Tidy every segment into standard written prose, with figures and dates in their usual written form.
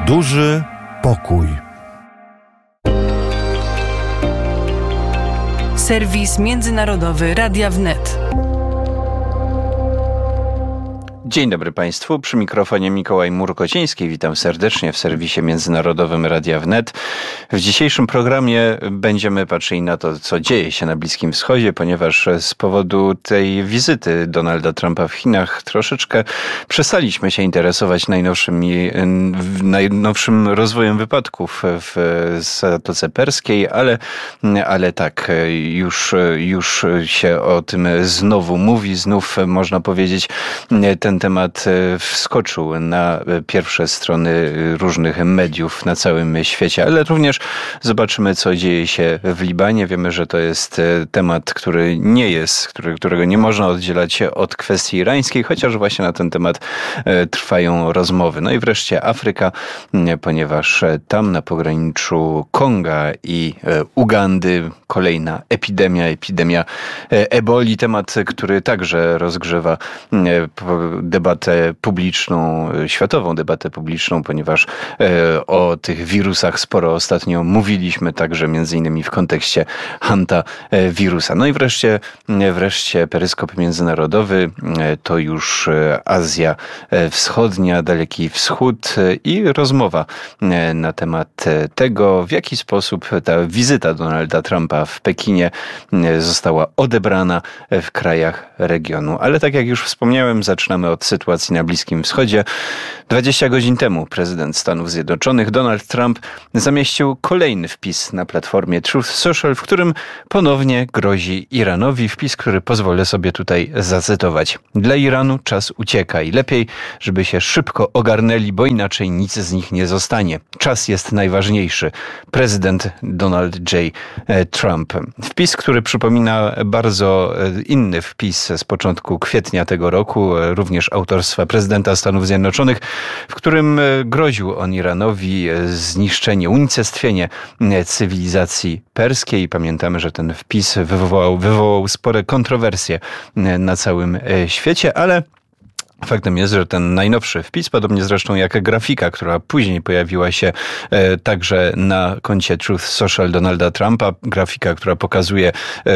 Duży pokój. Serwis międzynarodowy Radia Wnet. Dzień dobry Państwu, przy mikrofonie Mikołaj Murkociński. Witam serdecznie w serwisie międzynarodowym Radia Wnet. W dzisiejszym programie będziemy patrzyli na to, co dzieje się na Bliskim Wschodzie, ponieważ z powodu tej wizyty Donalda Trumpa w Chinach troszeczkę przestaliśmy się interesować najnowszym rozwojem wypadków w Zatoce Perskiej, ale tak, już się o tym znowu mówi, znów można powiedzieć, ten temat wskoczył na pierwsze strony różnych mediów na całym świecie, ale również zobaczymy, co dzieje się w Libanie. Wiemy, że to jest temat, którego nie można oddzielać od kwestii irańskiej, chociaż właśnie na ten temat trwają rozmowy. No i wreszcie Afryka, ponieważ tam na pograniczu Konga i Ugandy kolejna epidemia eboli, temat, który także rozgrzewa debatę publiczną, światową debatę publiczną, ponieważ o tych wirusach sporo ostatnio mówiliśmy, także między innymi w kontekście hantawirusa. No i wreszcie peryskop międzynarodowy, to już Azja Wschodnia, Daleki Wschód i rozmowa na temat tego, w jaki sposób ta wizyta Donalda Trumpa w Pekinie została odebrana w krajach regionu. Ale tak jak już wspomniałem, zaczynamy od sytuacji na Bliskim Wschodzie. 20 godzin temu prezydent Stanów Zjednoczonych Donald Trump zamieścił kolejny wpis na platformie Truth Social, w którym ponownie grozi Iranowi. Wpis, który pozwolę sobie tutaj zacytować. Dla Iranu czas ucieka i lepiej, żeby się szybko ogarnęli, bo inaczej nic z nich nie zostanie. Czas jest najważniejszy. Prezydent Donald J. Trump. Wpis, który przypomina bardzo inny wpis z początku kwietnia tego roku, również autorstwa prezydenta Stanów Zjednoczonych, w którym groził on Iranowi zniszczenie, unicestwienie cywilizacji perskiej. Pamiętamy, że ten wpis wywołał spore kontrowersje na całym świecie, ale faktem jest, że ten najnowszy wpis, podobnie zresztą jak grafika, która później pojawiła się także na koncie Truth Social Donalda Trumpa, grafika, która pokazuje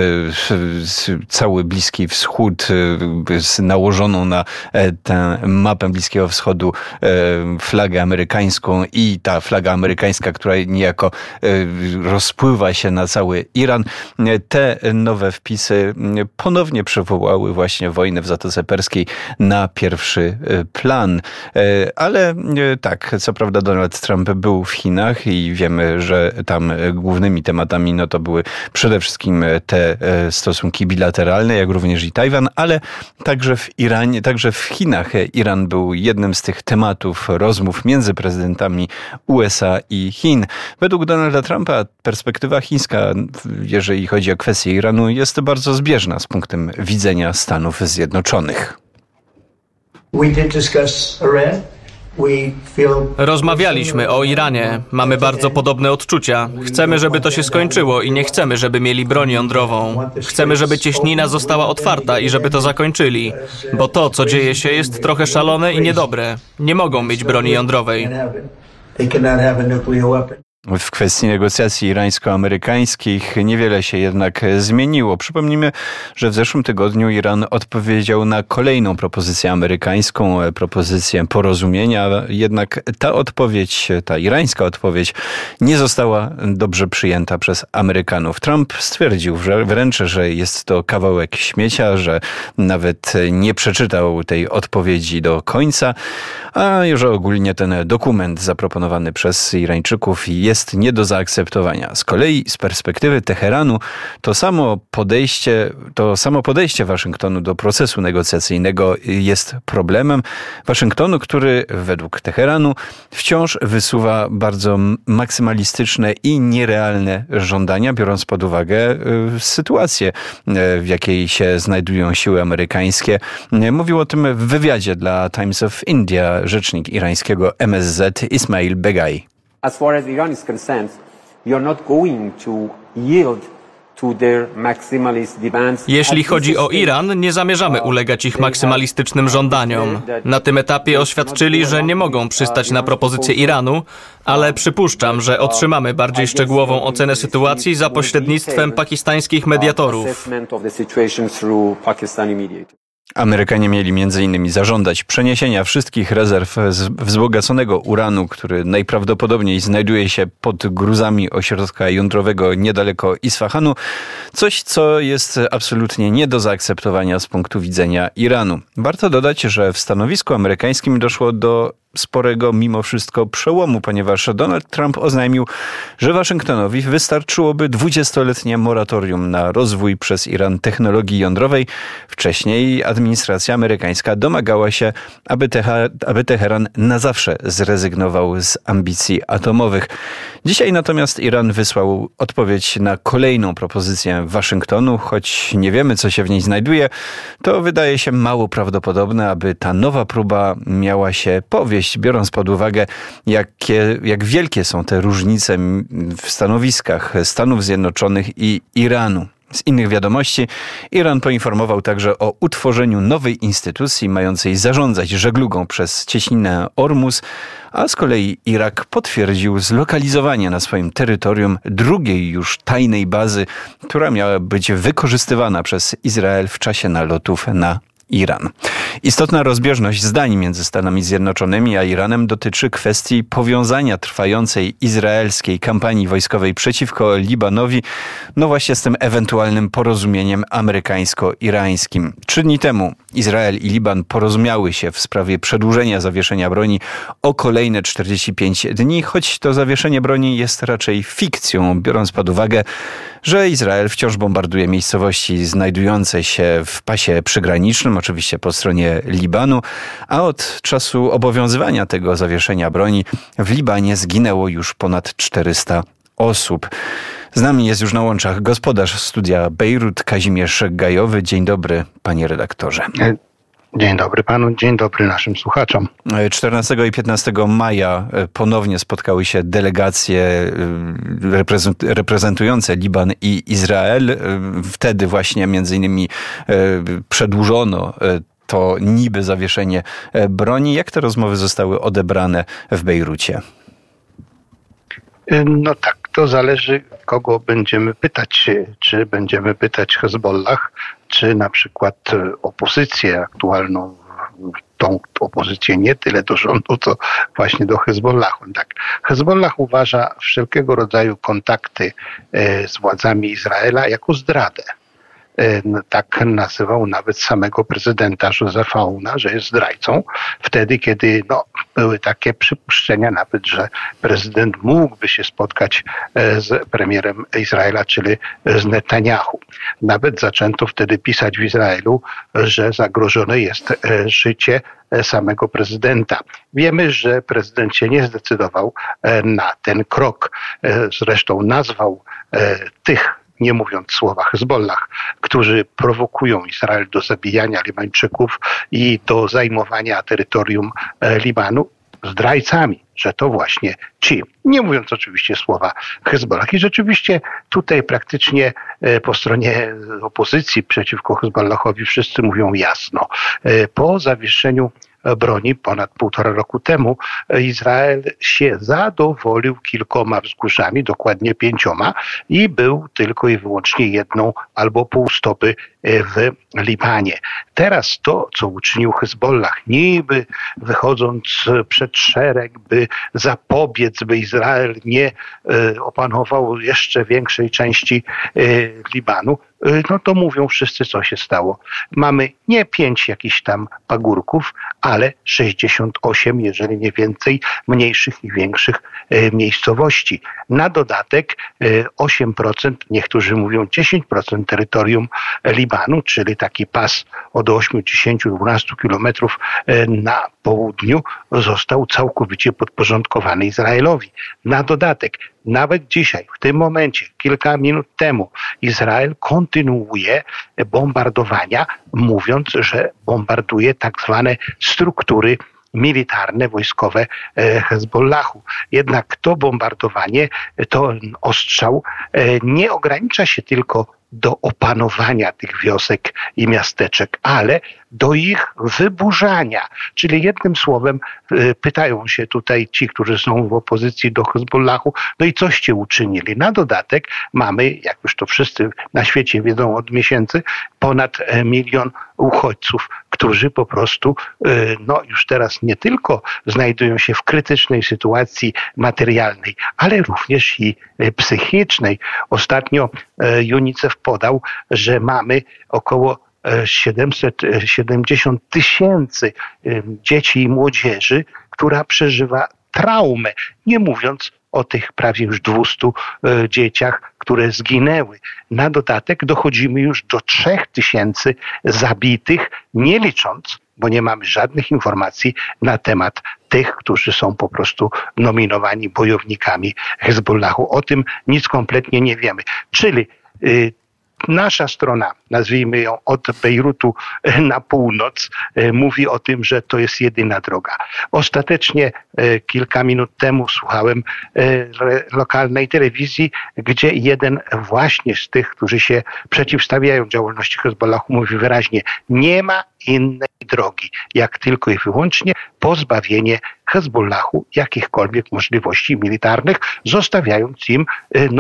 cały Bliski Wschód z nałożoną na tę mapę Bliskiego Wschodu flagę amerykańską i ta flaga amerykańska, która niejako rozpływa się na cały Iran. Te nowe wpisy ponownie przywołały właśnie wojnę w Zatoce Perskiej na pierwszy plan. Ale tak, co prawda Donald Trump był w Chinach i wiemy, że tam głównymi tematami to były przede wszystkim te stosunki bilateralne, jak również i Tajwan, ale także w Iranie, także w Chinach Iran był jednym z tych tematów rozmów między prezydentami USA i Chin. Według Donalda Trumpa perspektywa chińska, jeżeli chodzi o kwestię Iranu, jest bardzo zbieżna z punktem widzenia Stanów Zjednoczonych. Rozmawialiśmy o Iranie. Mamy bardzo podobne odczucia. Chcemy, żeby to się skończyło i nie chcemy, żeby mieli broń jądrową. Chcemy, żeby cieśnina została otwarta i żeby to zakończyli. Bo to, co dzieje się, jest trochę szalone i niedobre. Nie mogą mieć broni jądrowej. W kwestii negocjacji irańsko-amerykańskich niewiele się jednak zmieniło. Przypomnijmy, że w zeszłym tygodniu Iran odpowiedział na kolejną propozycję amerykańską, propozycję porozumienia, jednak ta irańska odpowiedź nie została dobrze przyjęta przez Amerykanów. Trump stwierdził wręcz, że jest to kawałek śmiecia, że nawet nie przeczytał tej odpowiedzi do końca, a że ogólnie ten dokument zaproponowany przez Irańczyków jest nie do zaakceptowania. Z kolei z perspektywy Teheranu to samo podejście Waszyngtonu do procesu negocjacyjnego jest problemem. Waszyngtonu, który według Teheranu wciąż wysuwa bardzo maksymalistyczne i nierealne żądania, biorąc pod uwagę sytuację, w jakiej się znajdują siły amerykańskie. Mówił o tym w wywiadzie dla Times of India rzecznik irańskiego MSZ Ismail Begai. As far as Iran is concerned, we are not going to yield Jeśli chodzi o Iran, nie zamierzamy ulegać ich maksymalistycznym żądaniom. Na tym etapie oświadczyli, że nie mogą przystać na propozycję Iranu, ale przypuszczam, że otrzymamy bardziej szczegółową ocenę sytuacji za pośrednictwem pakistańskich mediatorów. Amerykanie mieli m.in. zażądać przeniesienia wszystkich rezerw wzbogaconego uranu, który najprawdopodobniej znajduje się pod gruzami ośrodka jądrowego niedaleko Isfahanu. Coś, co jest absolutnie nie do zaakceptowania z punktu widzenia Iranu. Warto dodać, że w stanowisku amerykańskim doszło do sporego mimo wszystko przełomu, ponieważ Donald Trump oznajmił, że Waszyngtonowi wystarczyłoby 20-letnie moratorium na rozwój przez Iran technologii jądrowej. Wcześniej administracja amerykańska domagała się, aby Teheran na zawsze zrezygnował z ambicji atomowych. Dzisiaj natomiast Iran wysłał odpowiedź na kolejną propozycję Waszyngtonu, choć nie wiemy, co się w niej znajduje, to wydaje się mało prawdopodobne, aby ta nowa próba miała się powieść, biorąc pod uwagę, jak wielkie są te różnice w stanowiskach Stanów Zjednoczonych i Iranu. Z innych wiadomości, Iran poinformował także o utworzeniu nowej instytucji mającej zarządzać żeglugą przez cieśninę Ormus, a z kolei Irak potwierdził zlokalizowanie na swoim terytorium drugiej już tajnej bazy, która miała być wykorzystywana przez Izrael w czasie nalotów na Iran. Istotna rozbieżność zdań między Stanami Zjednoczonymi a Iranem dotyczy kwestii powiązania trwającej izraelskiej kampanii wojskowej przeciwko Libanowi, no właśnie z tym ewentualnym porozumieniem amerykańsko-irańskim. 3 dni temu Izrael i Liban porozumiały się w sprawie przedłużenia zawieszenia broni o kolejne 45 dni, choć to zawieszenie broni jest raczej fikcją, biorąc pod uwagę, że Izrael wciąż bombarduje miejscowości znajdujące się w pasie przygranicznym, oczywiście po stronie Libanu, a od czasu obowiązywania tego zawieszenia broni w Libanie zginęło już ponad 400 osób. Z nami jest już na łączach gospodarz studia Bejrut, Kazimierz Gajowy. Dzień dobry, panie redaktorze. Dzień dobry panu, dzień dobry naszym słuchaczom. 14 i 15 maja ponownie spotkały się delegacje reprezentujące Liban i Izrael. Wtedy właśnie między innymi przedłużono to niby zawieszenie broni. Jak te rozmowy zostały odebrane w Bejrucie? No tak, to zależy, kogo będziemy pytać. Czy będziemy pytać Hezbollah, czy na przykład opozycję aktualną, tą opozycję nie tyle do rządu, co właśnie do Hezbollahu. Tak. Hezbollah uważa wszelkiego rodzaju kontakty z władzami Izraela jako zdradę. Tak nazywał nawet samego prezydenta Józefa Aouna, że jest zdrajcą, wtedy kiedy były takie przypuszczenia nawet, że prezydent mógłby się spotkać z premierem Izraela, czyli z Netanyahu. Nawet zaczęto wtedy pisać w Izraelu, że zagrożone jest życie samego prezydenta. Wiemy, że prezydent się nie zdecydował na ten krok. Zresztą nazwał tych, nie mówiąc słowa Hezbollah, którzy prowokują Izrael do zabijania Libańczyków i do zajmowania terytorium Libanu, zdrajcami, że to właśnie ci. Nie mówiąc oczywiście słowa Hezbollah. I rzeczywiście tutaj praktycznie po stronie opozycji przeciwko Hezbollahowi wszyscy mówią jasno. Po zawieszeniu broni ponad 1,5 roku temu Izrael się zadowolił kilkoma wzgórzami, dokładnie 5, i był tylko i wyłącznie 1 albo pół stopy w Libanie. Teraz to, co uczynił Hezbollah, niby wychodząc przed szereg, by zapobiec, by Izrael nie opanował jeszcze większej części Libanu, no to mówią wszyscy, co się stało. Mamy nie 5 jakichś tam pagórków, ale 68, jeżeli nie więcej, mniejszych i większych miejscowości. Na dodatek 8%, niektórzy mówią 10% terytorium Libanu, czyli taki pas od 8, 10, 12 kilometrów na południu został całkowicie podporządkowany Izraelowi. Na dodatek, nawet dzisiaj, w tym momencie, kilka minut temu, Izrael kontynuuje bombardowania, mówiąc, że bombarduje tak zwane struktury militarne, wojskowe Hezbollahu. Jednak to bombardowanie, to ostrzał nie ogranicza się tylko do opanowania tych wiosek i miasteczek, ale do ich wyburzania. Czyli jednym słowem pytają się tutaj ci, którzy są w opozycji do Hezbollahu, no i coście uczynili? Na dodatek mamy, jak już to wszyscy na świecie wiedzą od miesięcy, ponad 1 milion uchodźców, którzy po prostu już teraz nie tylko znajdują się w krytycznej sytuacji materialnej, ale również i psychicznej. Ostatnio UNICEF podał, że mamy około 770 tysięcy dzieci i młodzieży, która przeżywa traumę, nie mówiąc o tych prawie już 200 dzieciach, które zginęły. Na dodatek dochodzimy już do 3000 zabitych, nie licząc, bo nie mamy żadnych informacji na temat tych, którzy są po prostu nominowani bojownikami Hezbollahu. O tym nic kompletnie nie wiemy. Czyli nasza strona, nazwijmy ją od Bejrutu na północ, mówi o tym, że to jest jedyna droga. Ostatecznie kilka minut temu słuchałem lokalnej telewizji, gdzie jeden właśnie z tych, którzy się przeciwstawiają działalności Hezbollahu, mówi wyraźnie, nie ma innej drogi, jak tylko i wyłącznie pozbawienie Hezbollahu jakichkolwiek możliwości militarnych, zostawiając im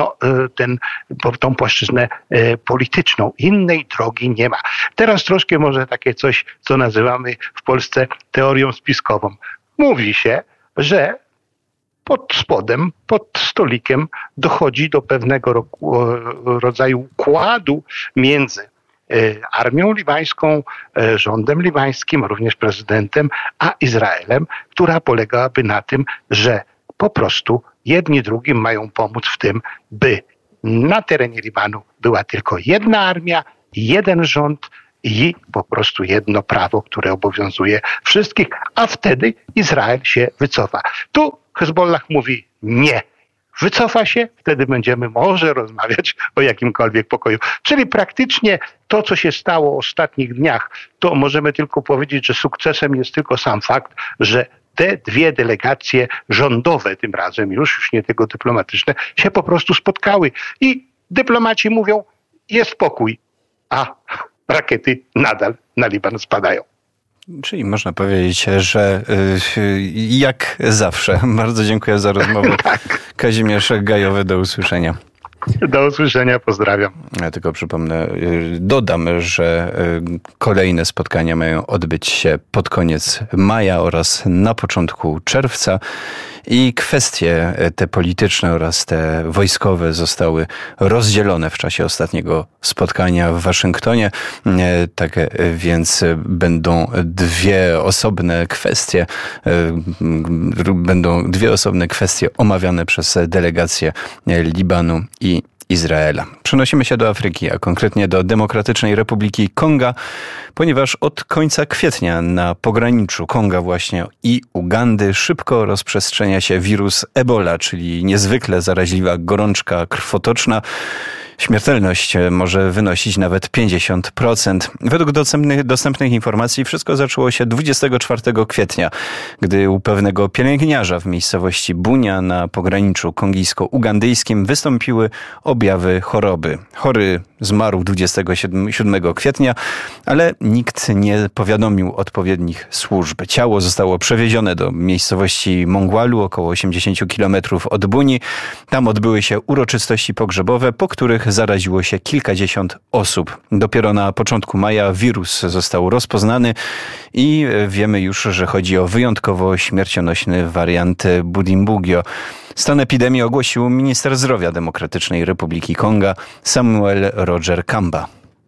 tą płaszczyznę polityczną. Innej drogi nie ma. Teraz troszkę może takie coś, co nazywamy w Polsce teorią spiskową. Mówi się, że pod spodem, pod stolikiem dochodzi do pewnego rodzaju układu między armią libańską, rządem libańskim, również prezydentem, a Izraelem, która polegałaby na tym, że po prostu jedni drugim mają pomóc w tym, by na terenie Libanu była tylko jedna armia, jeden rząd i po prostu jedno prawo, które obowiązuje wszystkich, a wtedy Izrael się wycofa. Tu Hezbollah mówi nie. Wycofa się, wtedy będziemy może rozmawiać o jakimkolwiek pokoju. Czyli praktycznie to, co się stało w ostatnich dniach, to możemy tylko powiedzieć, że sukcesem jest tylko sam fakt, że te dwie delegacje rządowe, tym razem już nie tylko dyplomatyczne, się po prostu spotkały. I dyplomaci mówią, jest pokój, a rakiety nadal na Liban spadają. Czyli można powiedzieć, że jak zawsze. Bardzo dziękuję za rozmowę. Tak. Kazimierz Gajowy, do usłyszenia. Do usłyszenia, pozdrawiam. Ja tylko przypomnę, dodam, że kolejne spotkania mają odbyć się pod koniec maja oraz na początku czerwca i kwestie te polityczne oraz te wojskowe zostały rozdzielone w czasie ostatniego spotkania w Waszyngtonie. Tak więc będą dwie osobne kwestie omawiane przez delegację Libanu i Izraela. Przenosimy się do Afryki, a konkretnie do Demokratycznej Republiki Konga, ponieważ od końca kwietnia na pograniczu Konga właśnie i Ugandy szybko rozprzestrzenia się wirus Ebola, czyli niezwykle zaraźliwa gorączka krwotoczna. Śmiertelność może wynosić nawet 50%. Według dostępnych informacji wszystko zaczęło się 24 kwietnia, gdy u pewnego pielęgniarza w miejscowości Bunia na pograniczu kongijsko-ugandyjskim wystąpiły objawy choroby. Chory zmarł 27 kwietnia, ale nikt nie powiadomił odpowiednich służb. Ciało zostało przewiezione do miejscowości Mongwalu, około 80 km od Buni. Tam odbyły się uroczystości pogrzebowe, po których zaraziło się kilkadziesiąt osób. Dopiero na początku maja wirus został rozpoznany i wiemy już, że chodzi o wyjątkowo śmiercionośny wariant Budimbugyo. Stan epidemii ogłosił minister zdrowia Demokratycznej Republiki Konga Samuel Roger Kamba.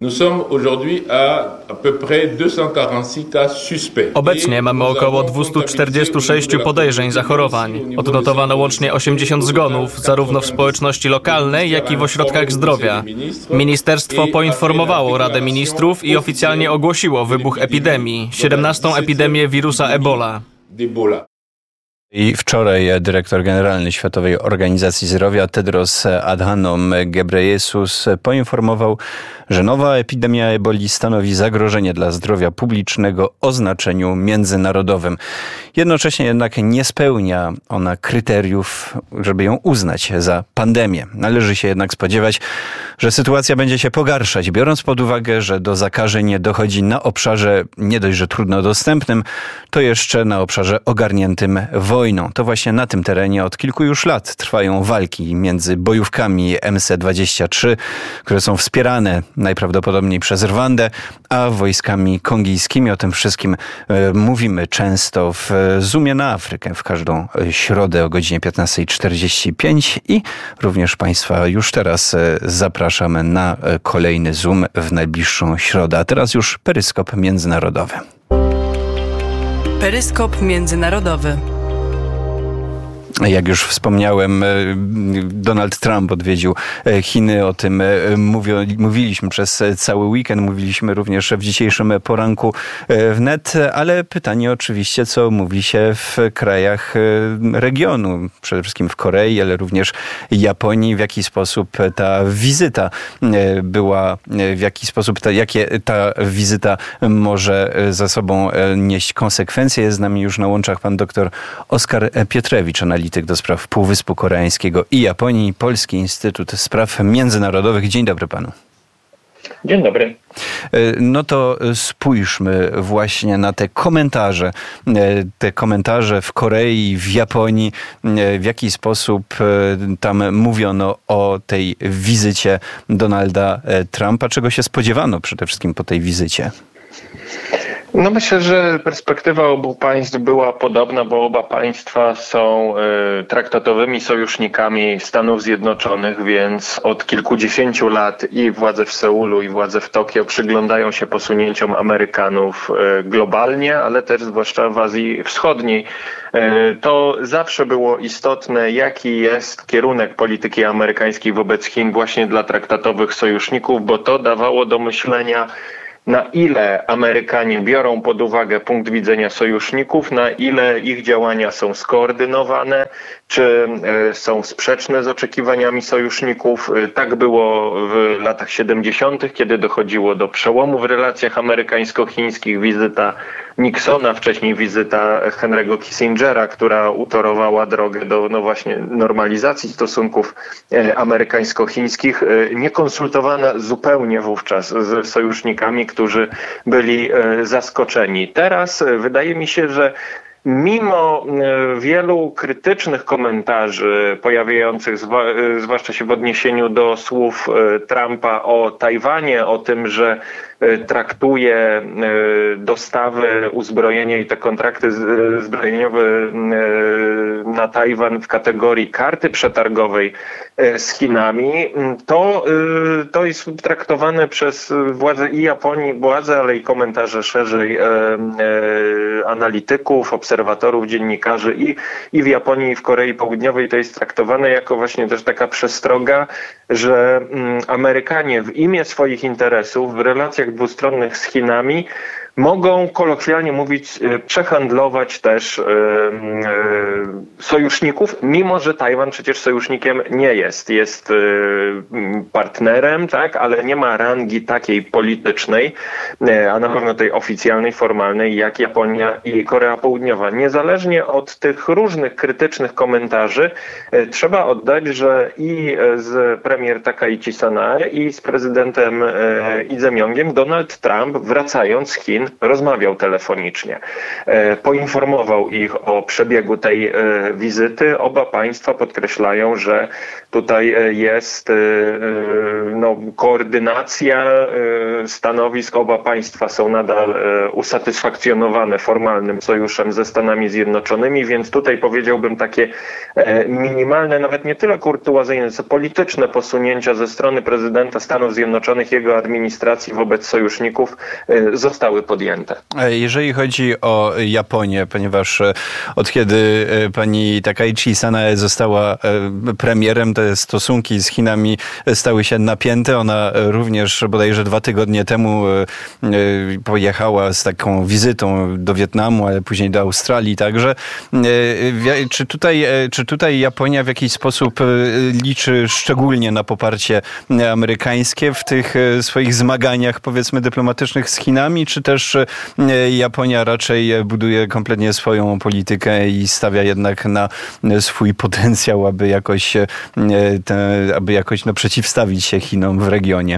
Obecnie mamy około 246 podejrzeń zachorowań. Odnotowano łącznie 80 zgonów, zarówno w społeczności lokalnej, jak i w ośrodkach zdrowia. Ministerstwo poinformowało Radę Ministrów i oficjalnie ogłosiło wybuch epidemii, 17. epidemię wirusa Ebola. I wczoraj dyrektor generalny Światowej Organizacji Zdrowia Tedros Adhanom Ghebreyesus poinformował, że nowa epidemia eboli stanowi zagrożenie dla zdrowia publicznego o znaczeniu międzynarodowym. Jednocześnie jednak nie spełnia ona kryteriów, żeby ją uznać za pandemię. Należy się jednak spodziewać, że sytuacja będzie się pogarszać, biorąc pod uwagę, że do zakażeń dochodzi na obszarze nie dość, że trudno dostępnym, to jeszcze na obszarze ogarniętym wojną. To właśnie na tym terenie od kilku już lat trwają walki między bojówkami MC-23, które są wspierane najprawdopodobniej przez Rwandę, a wojskami kongijskimi. O tym wszystkim mówimy często w Zoomie na Afrykę w każdą środę o godzinie 15:45 i również Państwa już teraz zapraszamy na kolejny Zoom w najbliższą środę. A teraz już peryskop międzynarodowy. Peryskop międzynarodowy. Jak już wspomniałem, Donald Trump odwiedził Chiny. O tym mówiliśmy przez cały weekend. Mówiliśmy również w dzisiejszym poranku wnet. Ale pytanie oczywiście, co mówi się w krajach regionu. Przede wszystkim w Korei, ale również Japonii. W jaki sposób ta wizyta była, jakie ta wizyta może za sobą nieść konsekwencje. Jest z nami już na łączach pan doktor Oskar Pietrewicz, analityk do spraw Półwyspu Koreańskiego i Japonii, Polski Instytut Spraw Międzynarodowych. Dzień dobry panu. Dzień dobry. No to spójrzmy właśnie na te komentarze w Korei, w Japonii, w jaki sposób tam mówiono o tej wizycie Donalda Trumpa. Czego się spodziewano przede wszystkim po tej wizycie? No myślę, że perspektywa obu państw była podobna, bo oba państwa są traktatowymi sojusznikami Stanów Zjednoczonych, więc od kilkudziesięciu lat i władze w Seulu, i władze w Tokio przyglądają się posunięciom Amerykanów globalnie, ale też zwłaszcza w Azji Wschodniej. To zawsze było istotne, jaki jest kierunek polityki amerykańskiej wobec Chin właśnie dla traktatowych sojuszników, bo to dawało do myślenia, na ile Amerykanie biorą pod uwagę punkt widzenia sojuszników, na ile ich działania są skoordynowane, czy są sprzeczne z oczekiwaniami sojuszników. Tak było w latach 70., kiedy dochodziło do przełomu w relacjach amerykańsko-chińskich. Wizyta Nixona, wcześniej wizyta Henry'ego Kissingera, która utorowała drogę do właśnie normalizacji stosunków amerykańsko-chińskich, nie konsultowana zupełnie wówczas z sojusznikami, którzy byli zaskoczeni. Teraz wydaje mi się, że mimo wielu krytycznych komentarzy pojawiających zwłaszcza się w odniesieniu do słów Trumpa o Tajwanie, o tym, że traktuje dostawy uzbrojenia i te kontrakty zbrojeniowe na Tajwan w kategorii karty przetargowej z Chinami, to jest traktowane przez władze i Japonii, ale i komentarze szerzej analityków, obserwatorów, dziennikarzy i w Japonii, i w Korei Południowej to jest traktowane jako właśnie też taka przestroga, że Amerykanie w imię swoich interesów w relacjach dwustronnych z Chinami mogą, kolokwialnie mówiąc, przehandlować też sojuszników, mimo że Tajwan przecież sojusznikiem nie jest. Jest partnerem, tak, ale nie ma rangi takiej politycznej, a na pewno tej oficjalnej, formalnej, jak Japonia i Korea Południowa. Niezależnie od tych różnych krytycznych komentarzy, trzeba oddać, że i z premier Takaichi Sanae, i z prezydentem Lee Jae-myungiem Donald Trump, wracając z Chin, rozmawiał telefonicznie. Poinformował ich o przebiegu tej wizyty. Oba państwa podkreślają, że tutaj jest koordynacja stanowisk. Oba państwa są nadal usatysfakcjonowane formalnym sojuszem ze Stanami Zjednoczonymi, więc tutaj powiedziałbym takie minimalne, nawet nie tyle kurtuazyjne, co polityczne posunięcia ze strony prezydenta Stanów Zjednoczonych, jego administracji wobec sojuszników zostały podjęte. Jeżeli chodzi o Japonię, ponieważ od kiedy pani Takaichi Sanae została premierem, te stosunki z Chinami stały się napięte. Ona również bodajże 2 tygodnie temu pojechała z taką wizytą do Wietnamu, ale później do Australii także. Czy tutaj Japonia w jakiś sposób liczy szczególnie na poparcie amerykańskie w tych swoich zmaganiach, powiedzmy, dyplomatycznych z Chinami, czy też Japonia raczej buduje kompletnie swoją politykę i stawia jednak na swój potencjał, aby jakoś przeciwstawić się Chinom w regionie?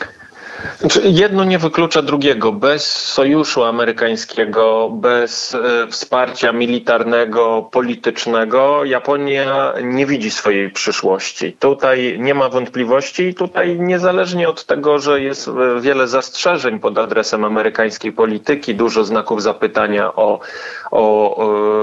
Jedno nie wyklucza drugiego. Bez sojuszu amerykańskiego, bez wsparcia militarnego, politycznego Japonia nie widzi swojej przyszłości. Tutaj nie ma wątpliwości. Tutaj niezależnie od tego, że jest wiele zastrzeżeń pod adresem amerykańskiej polityki, dużo znaków zapytania o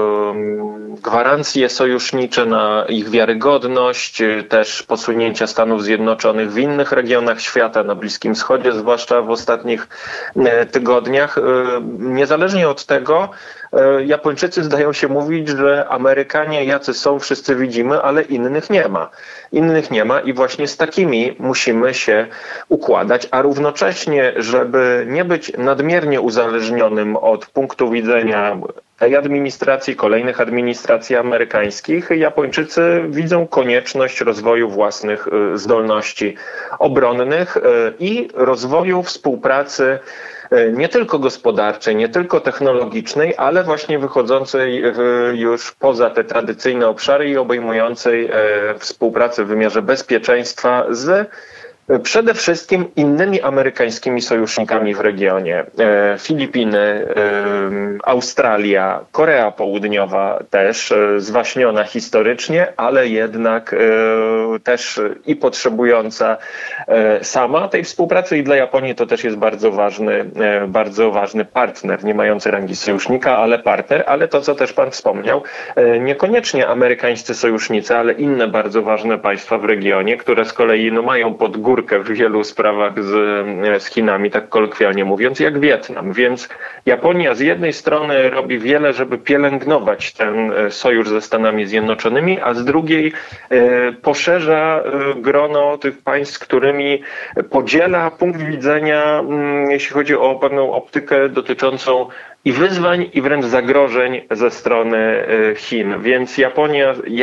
gwarancje sojusznicze, na ich wiarygodność, też posunięcia Stanów Zjednoczonych w innych regionach świata, na Bliskim Wschodzie, zwłaszcza w ostatnich tygodniach. Niezależnie od tego, Japończycy zdają się mówić, że Amerykanie jacy są, wszyscy widzimy, ale innych nie ma. Innych nie ma i właśnie z takimi musimy się układać, a równocześnie, żeby nie być nadmiernie uzależnionym od punktu widzenia tej administracji, kolejnych administracji amerykańskich, Japończycy widzą konieczność rozwoju własnych zdolności obronnych i rozwoju współpracy nie tylko gospodarczej, nie tylko technologicznej, ale właśnie wychodzącej już poza te tradycyjne obszary i obejmującej współpracę w wymiarze bezpieczeństwa z przede wszystkim innymi amerykańskimi sojusznikami w regionie. Filipiny, Australia, Korea Południowa też, zwaśniona historycznie, ale jednak też i potrzebująca sama tej współpracy i dla Japonii to też jest bardzo ważny partner, nie mający rangi sojusznika, ale partner, ale to, co też pan wspomniał, niekoniecznie amerykańscy sojusznicy, ale inne bardzo ważne państwa w regionie, które z kolei mają pod górkę w wielu sprawach z Chinami, tak kolokwialnie mówiąc, jak Wietnam. Więc Japonia z jednej strony robi wiele, żeby pielęgnować ten sojusz ze Stanami Zjednoczonymi, a z drugiej poszerza grono tych państw, z którymi podziela punkt widzenia, jeśli chodzi o pewną optykę dotyczącą i wyzwań, i wręcz zagrożeń ze strony Chin. Więc Japonia